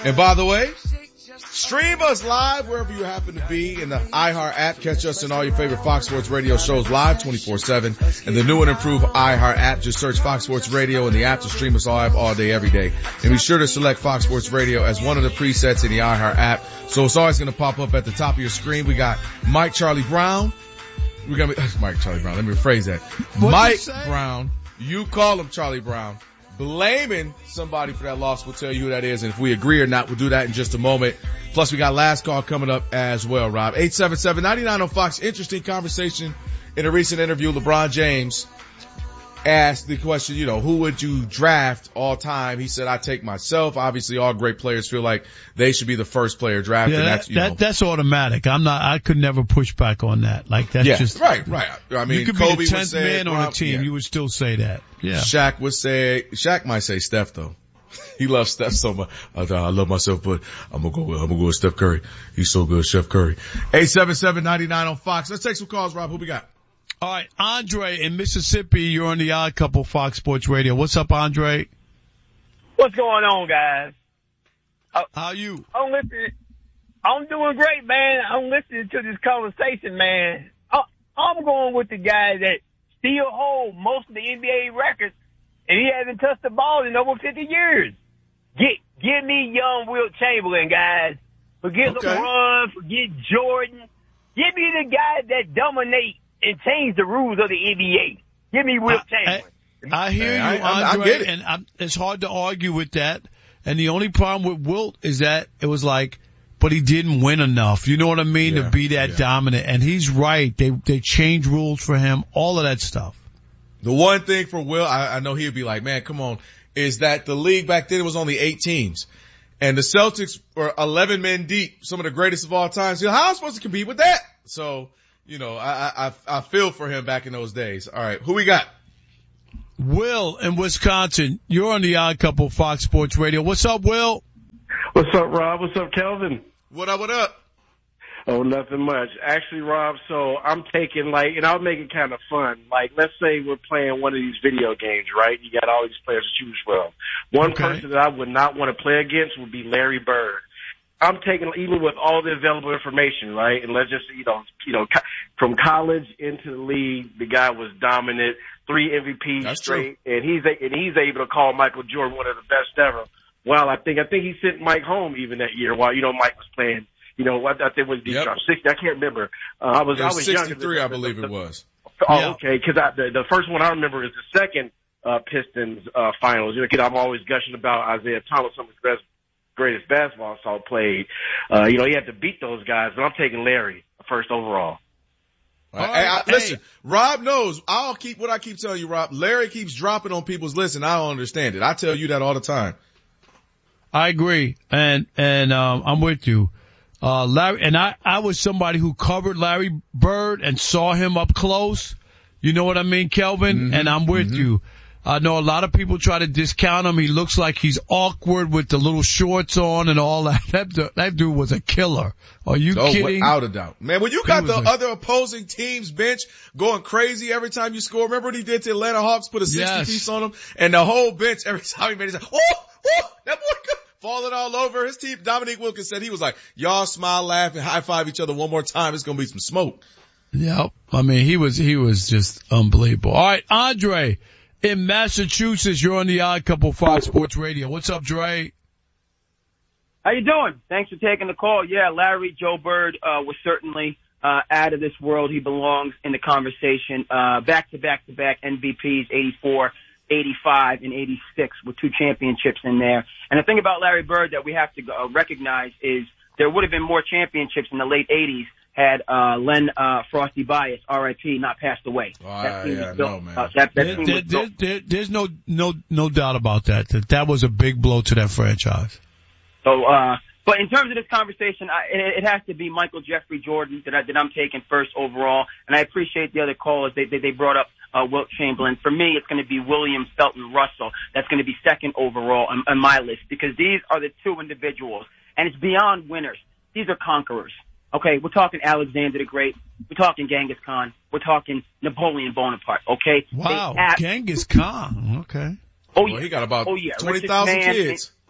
And by the way, stream us live wherever you happen to be in the iHeart app. Catch us in all your favorite Fox Sports Radio shows live 24/7. And the new and improved iHeart app. Just search Fox Sports Radio in the app to stream us live all day, every day. And be sure to select Fox Sports Radio as one of the presets in the iHeart app. So it's always going to pop up at the top of your screen. We got Mike Charlie Brown. We're going to be Mike Charlie Brown. Let me rephrase that. Mike Brown. You call him Charlie Brown. Blaming somebody for that loss. We'll tell you who that is, and if we agree or not, we'll do that in just a moment. Plus, we got last call coming up as well, Rob. 877-99 on Fox. Interesting conversation. In a recent interview, LeBron James asked the question, who would you draft all time? He said, I take myself. Obviously, all great players feel like they should be the first player drafted. Yeah, that's automatic. I could never push back on that. Like, that's just. Right. I mean, you could Kobe be the 10th man on a team. You would still say that. Yeah. Shaq might say Steph though. He loves Steph so much. I love myself, but I'm gonna go with Steph Curry. He's so good, Chef Curry. 877-99 on Fox. Let's take some calls, Rob. Who we got? All right, Andre in Mississippi, you're on the Odd Couple Fox Sports Radio. What's up, Andre? What's going on, guys? How are you? I'm listening. I'm doing great, man. I'm listening to this conversation, man. I'm going with the guy that still holds most of the NBA records, and he hasn't touched the ball in over 50 years. Give me young Wilt Chamberlain, guys. Forget LeBron, forget Jordan. Give me the guy that dominates and change the rules of the NBA. Give me Wilt Chamberlain. I hear you, Andre, I get it. And it's hard to argue with that. And the only problem with Wilt is that it was like, but he didn't win enough. You know what I mean? To be that dominant. And he's right. They changed rules for him, all of that stuff. The one thing for Will, I know he'd be like, man, come on, is that the league back then was only 8 teams. And the Celtics were 11 men deep, some of the greatest of all time. So how am I supposed to compete with that? So, I feel for him back in those days. All right, who we got? Will in Wisconsin. You're on the Odd Couple Fox Sports Radio. What's up, Will? What's up, Rob? What's up, Kelvin? What up? Oh, nothing much. Actually, Rob, so I'm taking and I'll make it kind of fun. Like, let's say we're playing one of these video games, right? You got all these players to choose from. One person that I would not want to play against would be Larry Bird. I'm taking, even with all the available information, right? And let's just, from college into the league, the guy was dominant, 3 MVPs That's straight, true. and he's able to call Michael Jordan one of the best ever. Well, I think he sent Mike home even that year while, Mike was playing. I think it was Detroit 60. I can't remember. I was 63, young. I believe it was. Oh, okay. Because the first one I remember is the second Pistons finals. I'm always gushing about Isaiah Thomas, some of the greatest basketball I saw played. He had to beat those guys, but I'm taking Larry first overall. Listen, Rob knows. I'll keep what I keep telling you, Rob. Larry keeps dropping on people's lists, and I don't understand it. I tell you that all the time. I agree, and I'm with you. Larry, and I was somebody who covered Larry Bird and saw him up close. You know what I mean, Kelvin? Mm-hmm. And I'm with you. I know a lot of people try to discount him. He looks like he's awkward with the little shorts on and all that. That dude was a killer. Are you kidding? Without a doubt. Man, when you got the other opposing team's bench going crazy every time you score, remember what he did to Atlanta Hawks, put a 60-piece on him? And the whole bench, every time he made it, that boy good. Falling all over his team. Dominique Wilkins said he was like, y'all smile, laugh, and high five each other one more time. It's going to be some smoke. Yep. I mean, he was just unbelievable. All right, Andre in Massachusetts, you're on the Odd Couple Fox Sports Radio. What's up, Dre? How you doing? Thanks for taking the call. Yeah, Larry Joe Bird was certainly out of this world. He belongs in the conversation. Back-to-back MVPs, 84. 85 and 86 with 2 championships in there. And the thing about Larry Bird that we have to recognize is there would have been more championships in the late 80s had Len Frosty Bias, R.I.P., not passed away. There's no doubt about that. That was a big blow to that franchise. So, but in terms of this conversation, it has to be Michael Jeffrey Jordan that I'm taking first overall. And I appreciate the other callers. They brought up Wilt Chamberlain. For me, it's going to be Williams, Felton, Russell. That's going to be second overall on my list because these are the 2 individuals. And it's beyond winners. These are conquerors. Okay, we're talking Alexander the Great. We're talking Genghis Khan. We're talking Napoleon Bonaparte. Okay? Wow, Genghis Khan. Okay. Oh, yeah. Well, he got about 20,000 kids.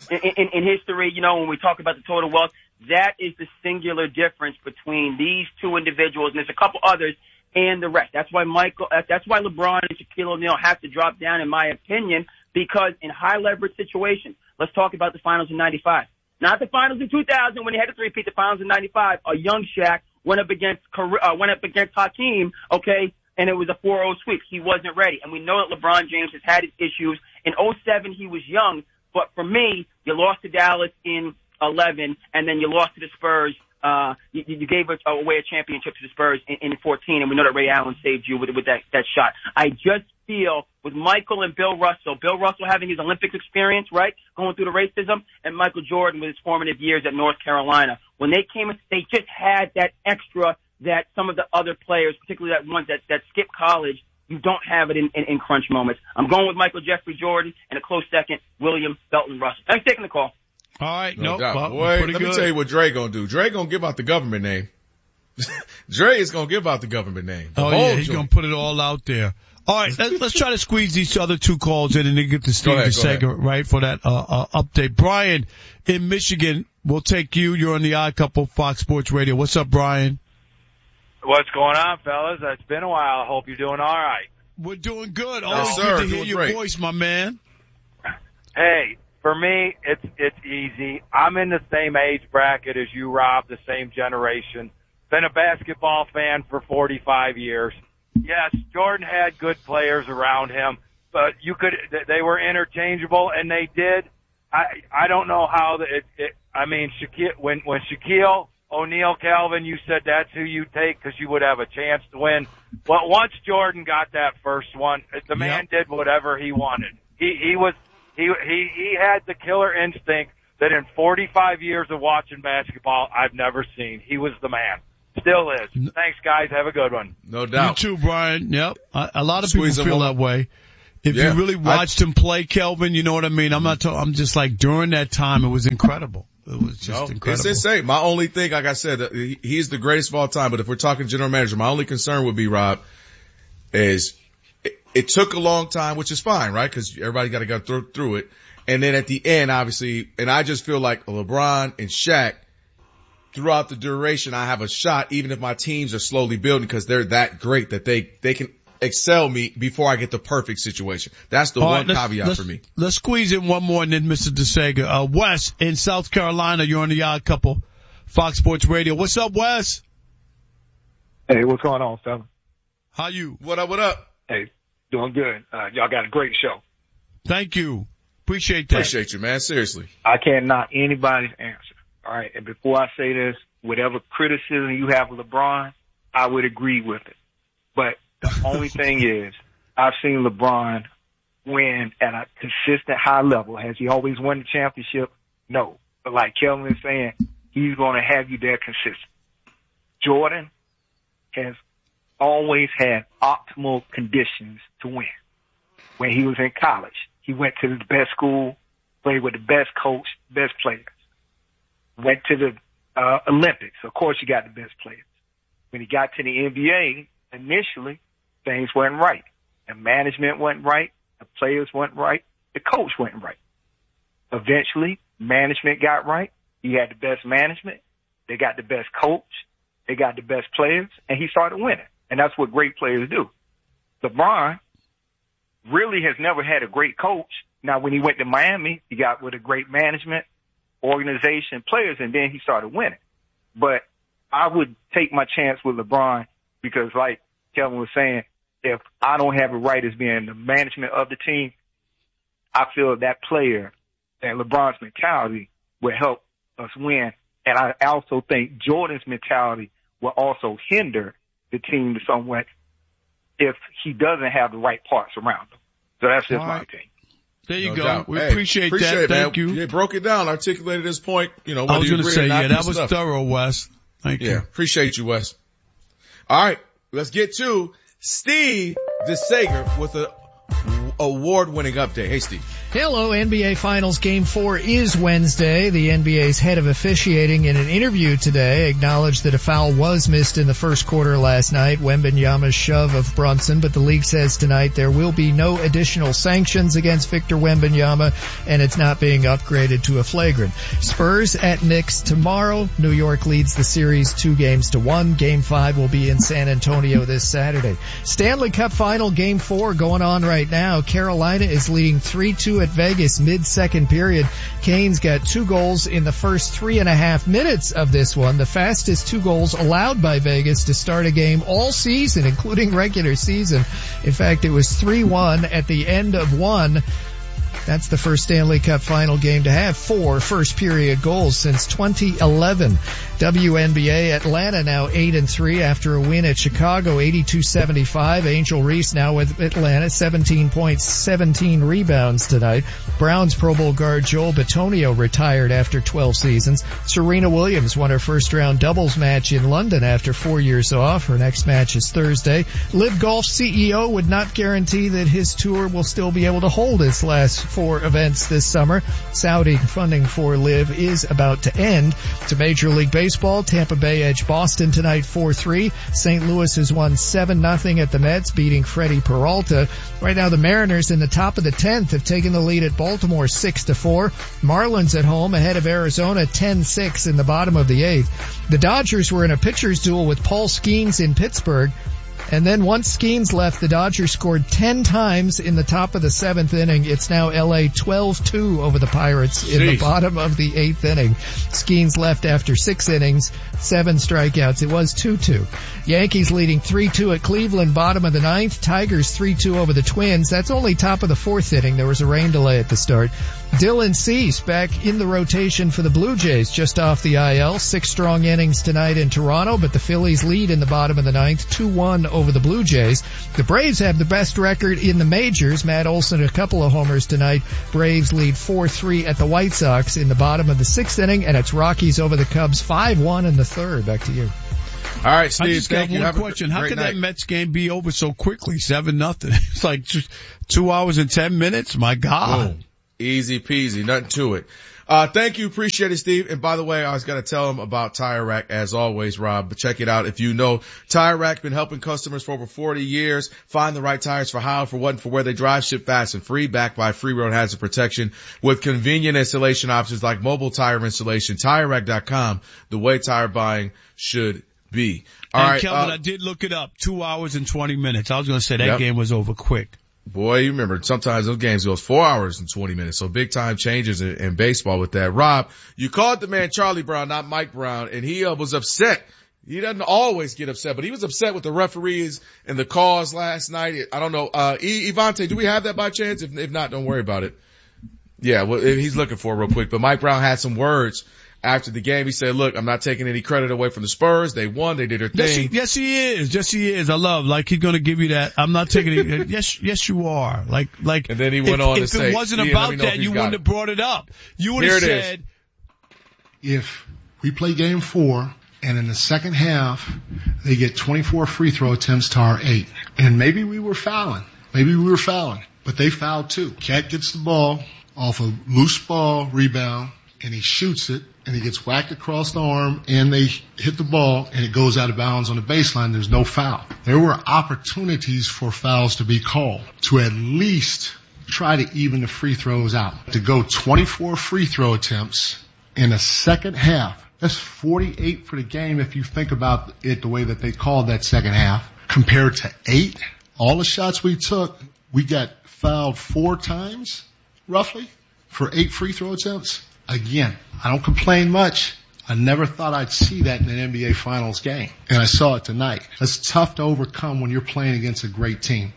in history, you know, when we talk about the total wealth, that is the singular difference between these two individuals, and there's a couple others, and the rest. That's why LeBron and Shaquille O'Neal have to drop down, in my opinion, because in high leverage situations, let's talk about the finals in 95. Not the finals in 2000 when he had to three-peat, the finals in 95. A young Shaq went up against Hakeem, okay, and it was a 4-0 sweep. He wasn't ready. And we know that LeBron James has had his issues. In 07, he was young, but for me, you lost to Dallas in 11, and then you lost to the Spurs. You gave away a championship to the Spurs in 14, and we know that Ray Allen saved you with that shot. I just feel with Michael and Bill Russell having his Olympics experience, right, going through the racism, and Michael Jordan with his formative years at North Carolina. When they came in, they just had that extra that some of the other players, particularly that ones that skip college, you don't have it in crunch moments. I'm going with Michael Jeffrey Jordan, and a close second, William Belton Russell. Thanks for taking the call. All right, no doubt. Boy, let me tell you what Dre gonna do. Dre gonna give out the government name. Dre is gonna give out the government name. He's gonna put it all out there. All right, let's try to squeeze these other two calls in and then get to Steve DeSager, right, for that update. Brian in Michigan, we'll take you. You're on the Odd Couple, Fox Sports Radio. What's up, Brian? What's going on, fellas? It's been a while. I hope you're doing all right. We're doing good. Always good to hear your voice, my man. Hey, for me, it's easy. I'm in the same age bracket as you, Rob, the same generation. Been a basketball fan for 45 years. Yes, Jordan had good players around him, but they were interchangeable, and they did. I don't know how Shaquille, when Shaquille O'Neal, Calvin, you said that's who you take because you would have a chance to win. But once Jordan got that first one, the man did whatever he wanted. He had the killer instinct that in 45 years of watching basketball I've never seen. He was the man. Still is. Thanks, guys. Have a good one. No doubt. You too, Brian. Yep. A lot of people feel that way. If you really watched him play, Kelvin, you know what I mean? I'm just like, during that time, it was incredible. It was just incredible. It's insane. My only thing, like I said, he's the greatest of all time, but if we're talking general manager, my only concern would be, Rob, is it took a long time, which is fine, right? Because everybody got to go through it. And then at the end, obviously, and I just feel like LeBron and Shaq, throughout the duration, I have a shot, even if my teams are slowly building, because they're that great that they can excel me before I get the perfect situation. That's the one caveat for me. Let's squeeze in one more and then Mr. DeSager. Wes in South Carolina, you're on the Odd Couple, Fox Sports Radio. What's up, Wes? Hey, what's going on, fella? How you? What up? Hey, doing good. Y'all got a great show. Thank you. Appreciate that. Appreciate you, man. Seriously. I can't knock anybody's answer. All right. And before I say this, whatever criticism you have of LeBron, I would agree with it. But the only thing is, I've seen LeBron win at a consistent high level. Has he always won the championship? No. But like Kelvin is saying, he's going to have you there consistent. Jordan has always had optimal conditions to win. When he was in college, he went to the best school, played with the best coach, best players. Went to the Olympics. Of course, you got the best players. When he got to the NBA, initially, things weren't right. The management wasn't right. The players weren't right. The coach wasn't right. Eventually, management got right. He had the best management. They got the best coach. They got the best players. And he started winning. And that's what great players do. LeBron really has never had a great coach. Now, when he went to Miami, he got with a great management, organization, players, and then he started winning. But I would take my chance with LeBron because, like Kelvin was saying, if I don't have it right as being the management of the team, I feel that player and LeBron's mentality will help us win. And I also think Jordan's mentality will also hinder the team somewhat if he doesn't have the right parts around him. So that's just my opinion. There you go. Doubt. We appreciate that. Thank you. You broke it down, articulated this point. You know, I was going to say, that was thorough, Wes. Thank you. Yeah, appreciate you, Wes. All right, let's get to Steve DeSager with an award-winning update. Hey, Steve. Hello, NBA Finals Game 4 is Wednesday. The NBA's head of officiating in an interview today acknowledged that a foul was missed in the first quarter last night, Wembanyama's shove of Brunson, but the league says tonight there will be no additional sanctions against Victor Wembanyama, and it's not being upgraded to a flagrant. Spurs at Knicks tomorrow. New York leads the series 2-1. Game 5 will be in San Antonio this Saturday. Stanley Cup Final Game 4 going on right now. Carolina is leading 3-2 at Vegas mid-second period. Kane's got 2 goals in the first 3.5 minutes of this one, the fastest 2 goals allowed by Vegas to start a game all season, including regular season. In fact, it was 3-1 at the end of one. That's the first Stanley Cup Final game to have 4 first-period goals since 2011. WNBA, Atlanta now 8-3 after a win at Chicago, 82-75. Angel Reese now with Atlanta, 17 points, 17 rebounds tonight. Browns Pro Bowl guard Joel Bitonio retired after 12 seasons. Serena Williams won her first-round doubles match in London after 4 years off. Her next match is Thursday. LIV Golf CEO would not guarantee that his tour will still be able to hold its last 4 events this summer. Saudi funding for LIV is about to end. To Major League Baseball, Tampa Bay edged Boston tonight 4-3. St. Louis has won 7-0 at the Mets, beating Freddie Peralta. Right now the Mariners in the top of the 10th have taken the lead at Baltimore 6-4. Marlins at home ahead of Arizona 10-6 in the bottom of the 8th. The Dodgers were in a pitcher's duel with Paul Skeens in Pittsburgh. And then once Skeens left, the Dodgers scored 10 times in the top of the 7th inning. It's now LA 12-2 over the Pirates in the bottom of the 8th inning. Skeens left after 6 innings, 7 strikeouts. It was 2-2. Yankees leading 3-2 at Cleveland, bottom of the 9th. Tigers 3-2 over the Twins. That's only top of the 4th inning. There was a rain delay at the start. Dylan Cease back in the rotation for the Blue Jays, just off the IL. 6 strong innings tonight in Toronto, but the Phillies lead in the bottom of the 9th, 2-1 over the Blue Jays. The Braves have the best record in the majors. Matt Olson a couple of homers tonight. Braves lead 4-3 at the White Sox in the bottom of the 6th inning, and it's Rockies over the Cubs 5-1 in the 3rd. Back to you. All right, Steve, I just got one question. How could that Mets game be over so quickly? 7-0. It's like just 2 hours and 10 minutes. My God. Boom. Easy peasy, nothing to it. Thank you, appreciate it, Steve. And by the way, I was going to tell him about Tire Rack as always, Rob, but check it out. If you know, Tire Rack been helping customers for over 40 years find the right tires for how, for what, and for where they drive, ship fast and free, backed by free road hazard protection with convenient installation options like mobile tire installation. TireRack.com, the way tire buying should be. All right, Kelvin, I did look it up. 2 hours and 20 minutes. I was going to say that game was over quick. Boy, you remember sometimes those games goes 4 hours and 20 minutes. So big time changes in baseball with that. Rob, you called the man Charlie Brown, not Mike Brown, and he was upset. He doesn't always get upset, but he was upset with the referees and the calls last night. I don't know. Ivante, do we have that by chance? If not, don't worry about it. Yeah, well, he's looking for it real quick. But Mike Brown had some words after the game. He said, look, I'm not taking any credit away from the Spurs. They won. They did their thing. Yes, he is. Yes, he is. I love, like, he's going to give you that. I'm not taking it. Yes, you are. Like, and then he went on to say, if it wasn't about that, you wouldn't have brought it up. You would have said, if we play game 4 and in the second half, they get 24 free throw attempts to our 8. And maybe we were fouling, but they fouled too. Cat gets the ball off a loose ball rebound and he shoots it, and he gets whacked across the arm, and they hit the ball, and it goes out of bounds on the baseline. There's no foul. There were opportunities for fouls to be called, to at least try to even the free throws out. To go 24 free throw attempts in the second half, that's 48 for the game if you think about it the way that they called that second half, compared to 8. All the shots we took, we got fouled 4 times, roughly, for 8 free throw attempts. Again, I don't complain much. I never thought I'd see that in an NBA Finals game, and I saw it tonight. That's tough to overcome when you're playing against a great team.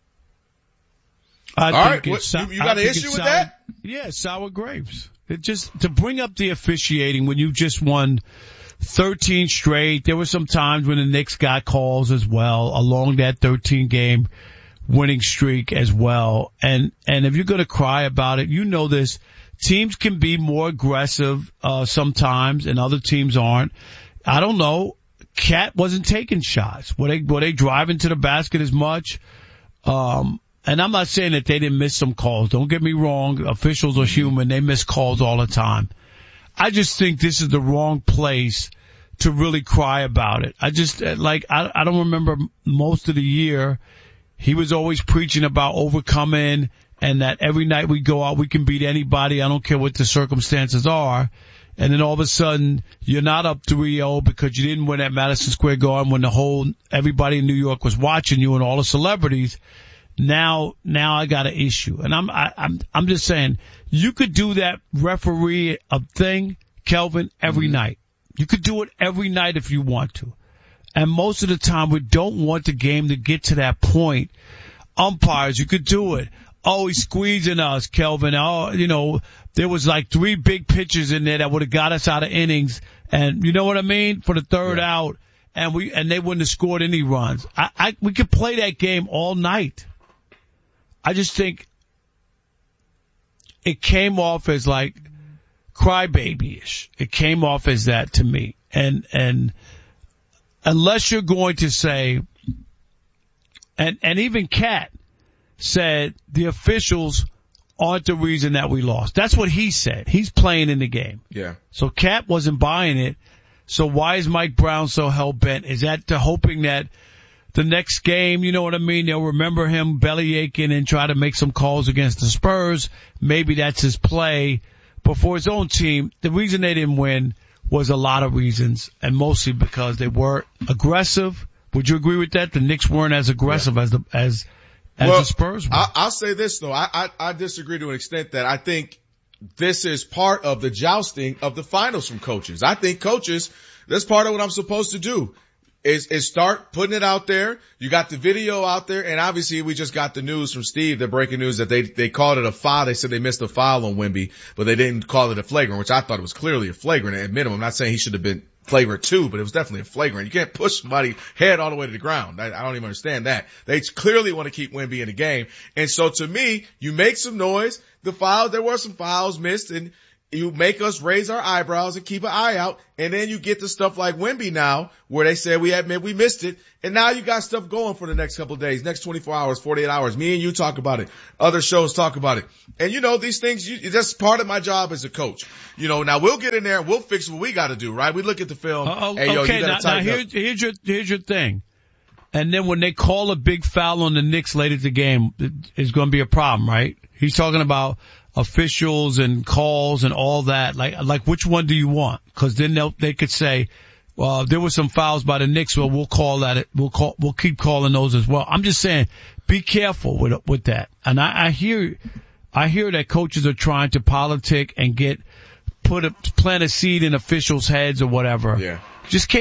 All right, you got an issue with that? Yeah, sour grapes. It just to bring up the officiating when you just won 13 straight. There were some times when the Knicks got calls as well along that 13-game winning streak as well. And if you're going to cry about it, you know this. Teams can be more aggressive sometimes, and other teams aren't. I don't know. Cat wasn't taking shots. Were they driving to the basket as much? and I'm not saying that they didn't miss some calls. Don't get me wrong. Officials are human. They miss calls all the time. I just think this is the wrong place to really cry about it. I don't remember most of the year. He was always preaching about overcoming and that every night we go out, we can beat anybody. I don't care what the circumstances are. And then all of a sudden, you're not up 3-0 because you didn't win at Madison Square Garden when everybody in New York was watching you and all the celebrities. Now I got an issue. And I'm just saying, you could do that referee thing, Kelvin, every night. You could do it every night if you want to. And most of the time, we don't want the game to get to that point. Umpires, you could do it. Oh, he's squeezing us, Kelvin. Oh, there was like 3 big pitches in there that would have got us out of innings. And you know what I mean? For the third out. And they wouldn't have scored any runs. We could play that game all night. I just think it came off as like crybaby-ish. It came off as that to me. And unless you're going to say, and even Cat said the officials aren't the reason that we lost. That's what he said. He's playing in the game. Yeah. So Cat wasn't buying it. So why is Mike Brown so hell-bent? Is that hoping that the next game, you know what I mean, they'll remember him belly aching and try to make some calls against the Spurs? Maybe that's his play. But for his own team, the reason they didn't win was a lot of reasons, and mostly because they weren't aggressive. Would you agree with that? The Knicks weren't as aggressive as the Spurs were. I'll say this though. I disagree to an extent that I think this is part of the jousting of the finals from coaches. I think coaches, that's part of what I'm supposed to do is start putting it out there. You got the video out there, and obviously we just got the news from Steve, the breaking news that they called it a foul. They said they missed a foul on Wemby, but they didn't call it a flagrant, which I thought it was clearly a flagrant at minimum. I'm not saying he should have been flagrant too, but it was definitely a flagrant. You can't push somebody's head all the way to the ground. I don't even understand that. They clearly want to keep Wemby in the game. And so to me, you make some noise. The fouls, there were some fouls missed, and you make us raise our eyebrows and keep an eye out. And then you get to stuff like Wemby now, where they say we missed it. And now you got stuff going for the next couple of days, next 24 hours, 48 hours. Me and you talk about it. Other shows talk about it. And these things, that's part of my job as a coach. Now we'll get in there and we'll fix what we got to do, right? We look at the film. Hey, okay, you gotta tighten up. Here's your thing. And then when they call a big foul on the Knicks late at the game, it's going to be a problem, right? He's talking about officials and calls and all that. Like which one do you want? Cause then they could say, well, there were some fouls by the Knicks. Well, we'll call that. We'll keep calling those as well. I'm just saying, be careful with that. And I hear that coaches are trying to politic and plant a seed in officials' heads or whatever. Yeah. Just